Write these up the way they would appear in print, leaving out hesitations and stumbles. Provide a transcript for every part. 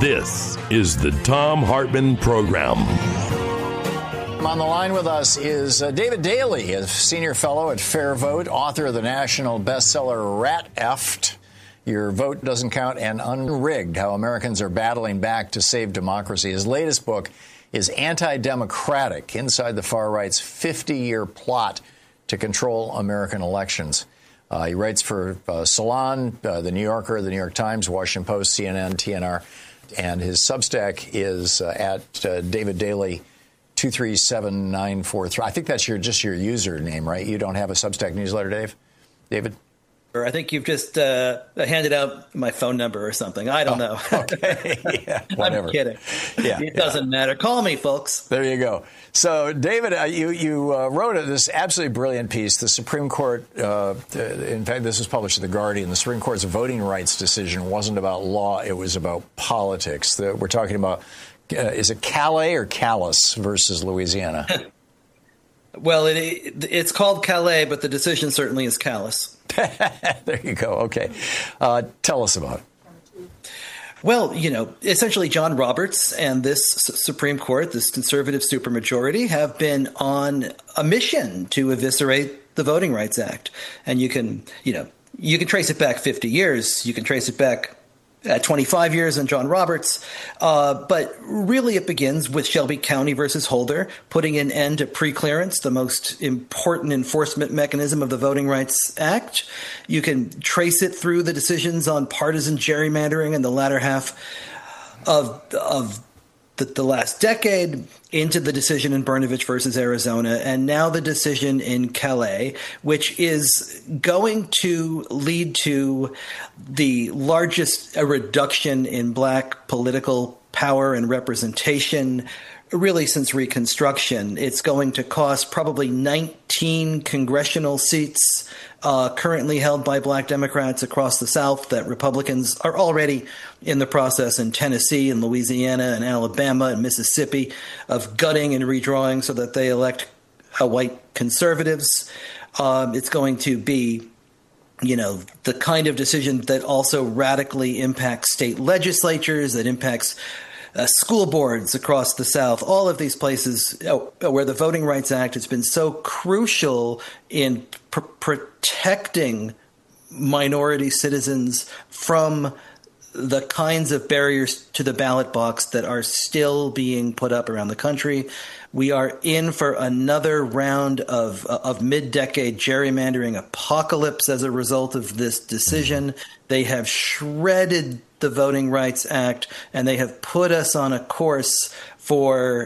This is the Thom Hartmann Program. On the line with us is David Daley, a senior fellow at Fair Vote, author of the national bestseller Rat Effed, Your Vote Doesn't Count, and Unrigged, How Americans Are Battling Back to Save Democracy. His latest book is Anti-Democratic, Inside the Far Right's 50-Year Plot to Control American Elections. He writes for Salon, The New Yorker, The New York Times, Washington Post, CNN, TNR, and his Substack is at David Daley 237943. I think that's just your username, right? You don't have a Substack newsletter, David? I think you've just handed out my phone number or something. I don't know. Okay. Yeah, whatever. I'm kidding. Yeah, it doesn't matter. Call me, folks. There you go. So, David, you wrote this absolutely brilliant piece. The Supreme Court, in fact, this was published in The Guardian. The Supreme Court's voting rights decision wasn't about law. It was about politics. We're talking about, is it Calais or Calais versus Louisiana? Well, it's called Calais, but the decision certainly is callous. There you go. Okay. Tell us about it. Well, essentially John Roberts and this Supreme Court, this conservative supermajority, have been on a mission to eviscerate the Voting Rights Act. And you can trace it back 50 years. You can trace it back 25 years in John Roberts. But really it begins with Shelby County versus Holder, putting an end to preclearance, the most important enforcement mechanism of the Voting Rights Act. You can trace it through the decisions on partisan gerrymandering in the latter half of the last decade, into the decision in Brnovich versus Arizona, and now the decision in Calais, which is going to lead to the largest reduction in black political power and representation really since Reconstruction. It's going to cost probably 19 congressional seats currently held by black Democrats across the South that Republicans are already in the process in Tennessee and Louisiana and Alabama and Mississippi of gutting and redrawing so that they elect white conservatives. It's going to be the kind of decision that also radically impacts state legislatures, that impacts school boards across the South, all of these places where the Voting Rights Act has been so crucial in protecting minority citizens from the kinds of barriers to the ballot box that are still being put up around the country. We are in for another round of mid-decade gerrymandering apocalypse as a result of this decision. They have shredded the Voting Rights Act, and they have put us on a course for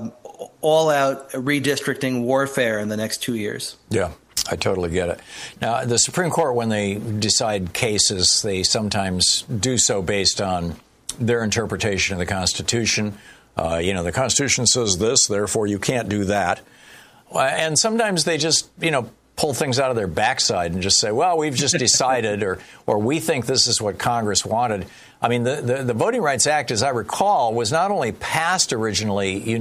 all-out redistricting warfare in the next 2 years. Yeah, I totally get it. Now, the Supreme Court, when they decide cases, they sometimes do so based on their interpretation of the Constitution. The Constitution says this, therefore you can't do that. And sometimes they just, pull things out of their backside and just say, well, we've just decided or we think this is what Congress wanted. I mean, the Voting Rights Act, as I recall, was not only passed originally